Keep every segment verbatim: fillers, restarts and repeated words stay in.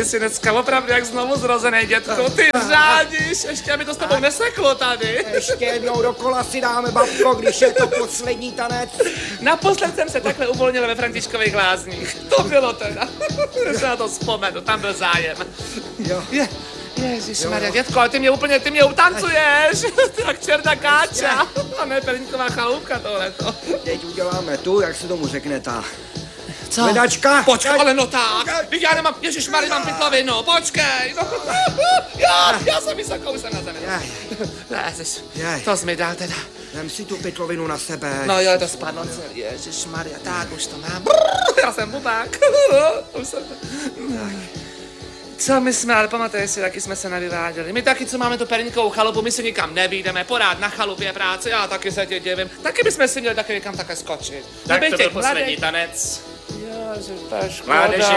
Ty jsi dneska opravdu jak znovu zrozený, dětku. Ty řádíš, ještě mi to s tebou neseklo tady. Ještě jednou dokola si dáme, babko, když je to poslední tanec. Naposled jsem se takhle uvolnil ve Františkových lázních. To bylo teda. Se na to vzpomenu, tam byl zájem. Jo. Je, Ježišmarja, dětko, ale ty mě úplně, ty mě utancuješ. Ty jak čerta káča. A ne Perníková chaloupka tohleto. Teď uděláme tu, jak se tomu řekne ta... Co? Hledačka. Počkej, ale no tak. Teď já nemám, ježišmarja, mám pytlovinu, počkej. No. Já, já jsem vysoko, už jsem na zemi. Ježiš, to jsi mi dal teda. Vem si tu pytlovinu na sebe. No jo, to spadlo celý, ježišmarja, tak už to mám. Já jsem bubák. Už jsem to... Co my jsme, ale pamatuješ si, taky jsme se nevyváděli. My taky, co máme tu Perníkovou chalupu, my si nikam nevyjdeme, porád na chalupě práce, já taky se tě divím. Taky bychom si měli taky někam takhle skočit. Tak to byl poslední tanec. Ježiš, to je škoda. Mládeži,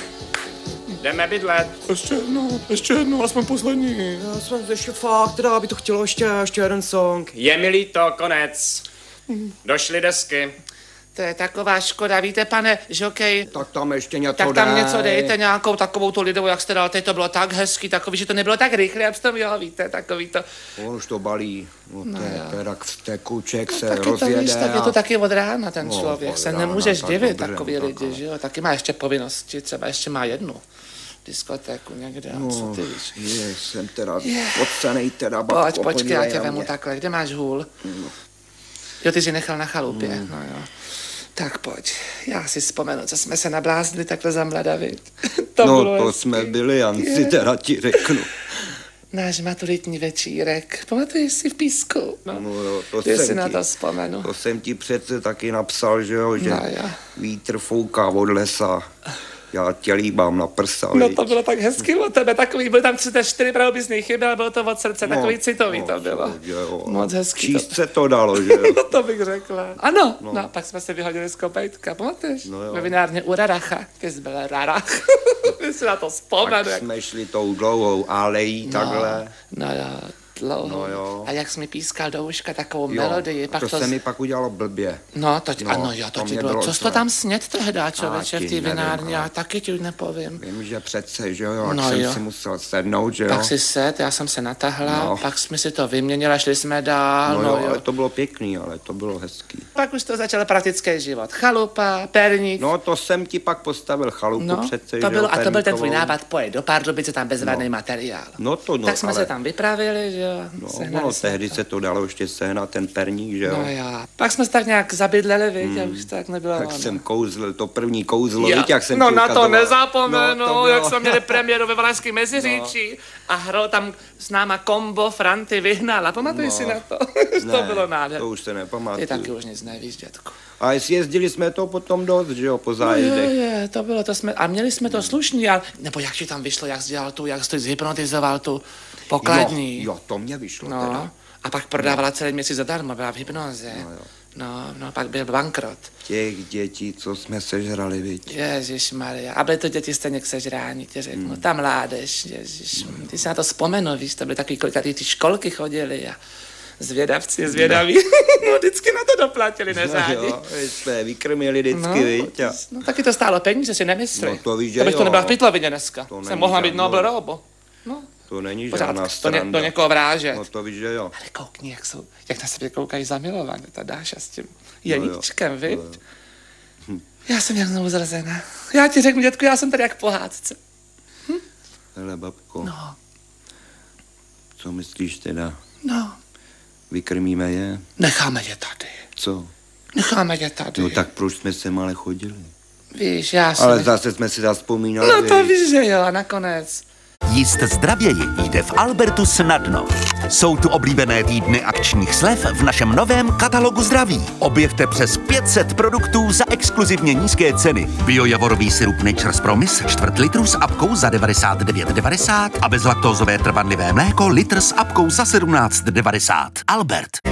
jdeme bydlet. Ještě jednou, ještě jednou, aspoň poslední. Já jsem ještě fakt, teda by to chtělo ještě, ještě jeden song. Je mi líto, konec. Došly desky. To je taková škoda, víte, pane žokej. Tak tam ještě něco Tak tam dej. něco dejte, nějakou takovou tu lidovou, jak jste dal, teď to bylo tak hezký, takový, že to nebylo tak rychle, jak jste to měla, víte, takový to. On už to vzbalí, no, No to je jo. teda v tekuček se Taky to rozjede. víš, tak je to a- taky od rána ten No, člověk, od se rána, nemůžeš tak divit, dobře, takový tak lidi, ale- že jo, taky má ještě povinnosti, třeba ještě má jednu diskotéku někde, a co No, ty víš. je, jsem teda podcenej teda, babko. Pojď, počkej, já podívej tě na vemu mě. takhle, kde máš hůl? Jo, ty jsi nechal na chalupě, no jo. Tak pojď, já si vzpomenu, co jsme se nabláznili takhle za mlada, viď? To No bylo to hezký. jsme byli, Jan, si teda ti řeknu. Náš maturitní večírek, pamatuješ si v Písku? No, No jo, to ty jsem si na ti- to vzpomenu. To jsem ti přece taky napsal, že jo, že No jo. vítr fouká od lesa, já tě líbám na prsa, No viď? to bylo tak hezky od tebe, takový, byly tam tři, čtyři pravopisný chyby, ale bylo to od srdce, No, takový citový no, to bylo. že jo. Moc hezký Číst to. se to dalo, že jo. No to bych řekla. Ano, no, No. no pak jsme se vyhodili z kopejtka, pamatuješ? No jo. Ve vinárně u Raracha, ty jsi byl Rarach. Ty si na to vzpomenu. Tak jak... jsme šli tou dlouhou alejí takhle. No jo, dlouho. No jo. A jak jsi mi pískal do uška takovou Jo, melodii, pak to, to... se z- mi pak udělalo blbě. No, to ti, No, ano, jo, to, to ti mě bylo. bylo Co jsi to zle. tam sněd tehda, člověče, A v ti té nevím, vinárně, ale- já taky ti nepovím. Vím, že přece, že jo, jak No jsem jo. si musel sednout, že jo. Pak si set, já jsem se natahla, No. pak jsme si to vyměnili a šli jsme dál, No, no, jo, jo. ale to bylo pěkný, ale to bylo hezký. Pak už to začal praktický život. Chalupa, perník. No to jsem ti pak postavil chalupu No, přece, to že jo, bylo, a to byl ten tvůj perníkovou. nápad, pojet do Pardubice, tam bezvadný materiál. No to no, tak jsme ale... se tam vypravili, že jo. No, sehnali ono jsme tehdy to. se to dalo ještě sehnat, ten perník, že jo. No jo. Pak jsme se tak nějak zabydleli, viď, a už to tak nebylo Tak ono. jsem kouzlil, to první kouzlo, Jo. víš, jak jsem no ti na to ukazoval. nezapomenu, No, to jak bylo- jsme měli premiéru ve Valašském Meziříčí a hrál tam s náma kombo Franty Vyhnala. Pamatuješ No. si na to? Ne, to bylo nádherné. to už se Ty nepamatuju. taky už nic nevíš, dětku. A jezdili jsme to potom dost, že jo, po No je, zájezdech. je, to bylo, to jsme, a měli jsme to slušný, ale, nebo jak ti tam vyšlo, jak jsi dělal tu, jak jsi to zhypnotizoval tu pokladní. Jo, jo, to mě vyšlo No, teda. a pak prodávala celý měsíc zadarmo, byla v hypnoze. No, jo. No, no, pak byl bankrot. Těch dětí, co jsme sežrali, viď. Ježišmarja, a byly to děti stejně k sežrání, ti řeknu. Hmm. Ta mládež, ježiš, ty si na to vzpomenu, víš, to byly takový, kolikatý ty školky chodili a zvědavci, zvědaví, no vždycky na to doplatili, neřádí. No, jo, my jsme je vykrmili vždycky, No, viď. A... no, taky to stálo peníze, si nemyslí. No, to víš, že to bych jo. to nebyla v pytlovině dneska. To Jsem není mohla být žádnou- Nobel Robo. No, To není pořád, žádná to, ně, stranda. to někoho vrážet. No to víš, že jo. Ale koukni, jak, jsou, jak na sebe koukají zamilovaně, ta Dáša s tím Jeníčkem, viď? no jo. Já jsem jak znovu zrozená. Já ti řeknu, dětku, já jsem tady jak pohádce. Hele, babko, No, co myslíš teda? no, Vykrmíme je? necháme je tady. Co? Necháme je tady. No tak proč jsme sem ale chodili? Víš, já jsem... Ale zase jsme si zazpomínali. No to viď. víš, že jo, a nakonec... Jíst zdravěji jde v Albertu snadno. Jsou tu oblíbené týdny akčních slev v našem novém katalogu zdraví. Objevte přes pět set produktů za exkluzivně nízké ceny. Biojavorový sirup Nature's Promise čtvrt litru s apkou za devadesát devět devadesát a bezlaktózové trvanlivé mléko litr s apkou za sedmnáct devadesát. Albert.